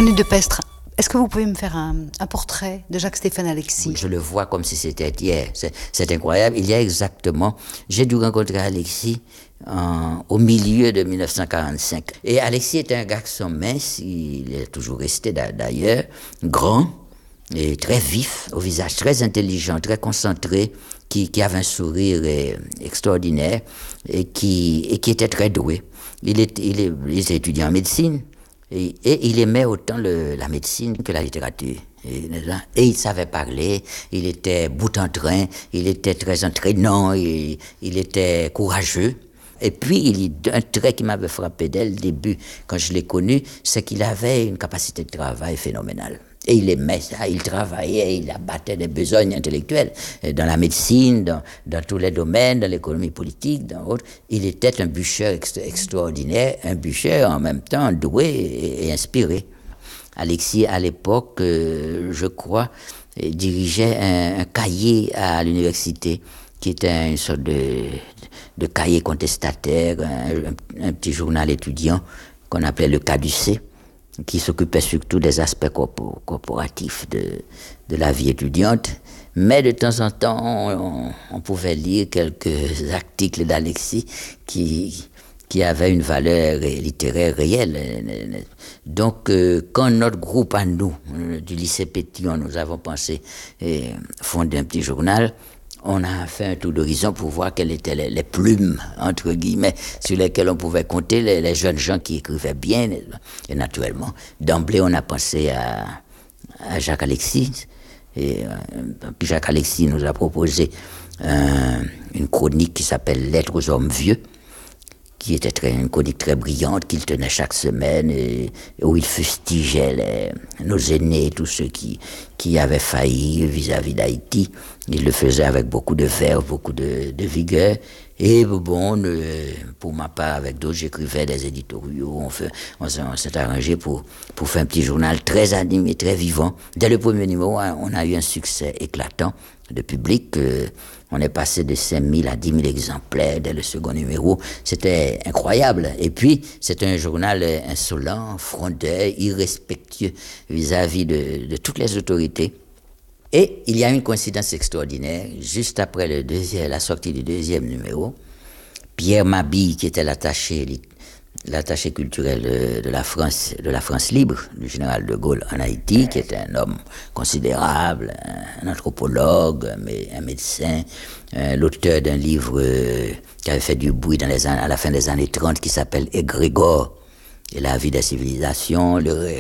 René Depestre, est-ce que vous pouvez me faire un portrait de Jacques-Stéphane Alexis? Je le vois comme si c'était hier. C'est incroyable. Il y a exactement... J'ai dû rencontrer Alexis au milieu de 1945. Et Alexis était un garçon mince, il est toujours resté d'ailleurs, grand et très vif, au visage très intelligent, très concentré, qui avait un sourire extraordinaire et qui était très doué. Il était étudiant en médecine. Et il aimait autant la médecine que la littérature. Et il savait parler, il était bout en train, il était très entraînant, il était courageux. Et puis, un trait qui m'avait frappé dès le début, quand je l'ai connu, c'est qu'il avait une capacité de travail phénoménale. Et il aimait ça, il travaillait, il abattait des besognes intellectuelles dans la médecine, dans tous les domaines, dans l'économie politique, dans autres. Il était un bûcheur extraordinaire, un bûcheur en même temps doué et inspiré. Alexis, à l'époque, je crois, dirigeait un cahier à l'université qui était une sorte de cahier contestataire, un petit journal étudiant qu'on appelait le Caducée, qui s'occupait surtout des aspects corporatifs de la vie étudiante. Mais de temps en temps, on pouvait lire quelques articles d'Alexis qui avaient une valeur littéraire réelle. Donc, quand notre groupe à nous, du lycée Pétillon, nous avons pensé fonder un petit journal, on a fait un tour d'horizon pour voir quelles étaient les plumes, entre guillemets, sur lesquelles on pouvait compter les jeunes gens qui écrivaient bien. Et naturellement, d'emblée, on a pensé à Jacques Alexis. Et Jacques Alexis nous a proposé une chronique qui s'appelle « Lettres aux hommes vieux », qui était une chronique très brillante qu'il tenait chaque semaine et où il fustigeait nos aînés, tous ceux qui avaient failli vis-à-vis d'Haïti. Il le faisait avec beaucoup de verve, beaucoup de vigueur. Et bon, pour ma part, avec d'autres, j'écrivais des éditoriaux. On s'est arrangé pour faire un petit journal très animé, très vivant. Dès le premier numéro, on a eu un succès éclatant de public. On est passé de 5 000 à 10 000 exemplaires dès le second numéro. C'était incroyable. Et puis, c'était un journal insolent, frondeur, irrespectueux vis-à-vis de toutes les autorités. Et il y a une coïncidence extraordinaire. Juste après la sortie du deuxième numéro, Pierre Mabille, qui était l'attaché culturel de la France libre, du général de Gaulle en Haïti, qui était un homme considérable, un anthropologue, un médecin, l'auteur d'un livre qui avait fait du bruit à la fin des années 30, qui s'appelle Égrégore et la vie des civilisations,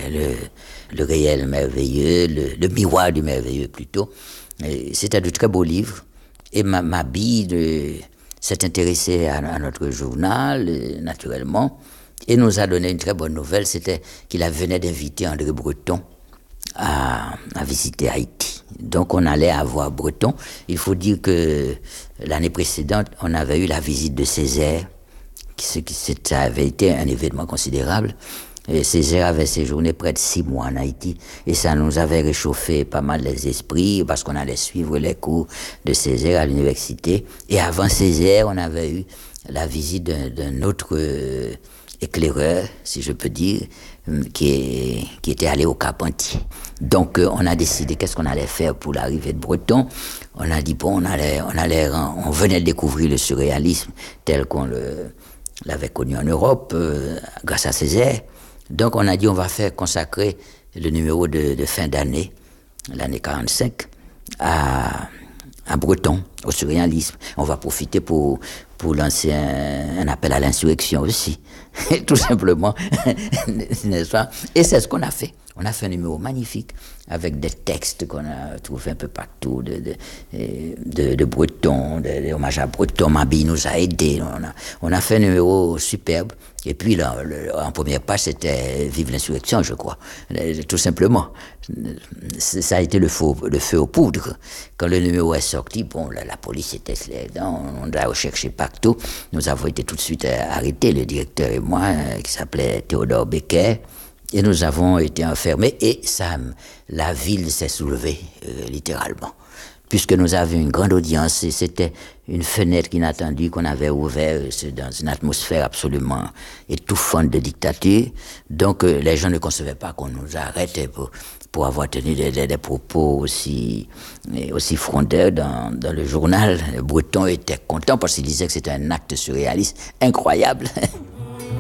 le réel merveilleux, le miroir du merveilleux plutôt. C'était de très beaux livres. Et Mabille s'est intéressé à notre journal, naturellement, et nous a donné une très bonne nouvelle, c'était qu'il venait d'inviter André Breton à visiter Haïti. Donc on allait avoir Breton. Il faut dire que l'année précédente, on avait eu la visite de Césaire, ça avait été un événement considérable. Et Césaire avait séjourné près de 6 mois en Haïti et ça nous avait réchauffé pas mal les esprits parce qu'on allait suivre les cours de Césaire à l'université. Et avant Césaire, on avait eu la visite d'un autre éclaireur, si je peux dire, qui était allé au Carpentier. Donc on a décidé qu'est-ce qu'on allait faire pour l'arrivée de Breton. On a dit bon, on venait de découvrir le surréalisme tel qu'on l'avait connu en Europe grâce à Césaire. Donc on a dit on va consacrer le numéro de fin d'année, l'année 45, à Breton, au surréalisme. On va profiter pour lancer un appel à l'insurrection aussi, tout simplement, n'est-ce pas? Et c'est ce qu'on a fait. On a fait un numéro magnifique avec des textes qu'on a trouvés un peu partout de Breton, des hommages à Breton. Mabille nous a aidés. On a fait un numéro superbe. Et puis là, en première page, c'était Vive l'insurrection, je crois. Tout simplement. Ça a été le feu aux poudres. Quand le numéro est sorti, bon, la police était là-dedans, on a recherché partout. Nous avons été tout de suite arrêtés, le directeur et moi, qui s'appelait Théodore Becker. Et nous avons été enfermés et la ville s'est soulevée, littéralement. puisque nous avions une grande audience, et c'était une fenêtre inattendue qu'on avait ouverte dans une atmosphère absolument étouffante de dictature. Donc les gens ne concevaient pas qu'on nous arrête pour avoir tenu des propos aussi frondeurs dans le journal. Le Breton était content parce qu'il disait que c'était un acte surréaliste incroyable.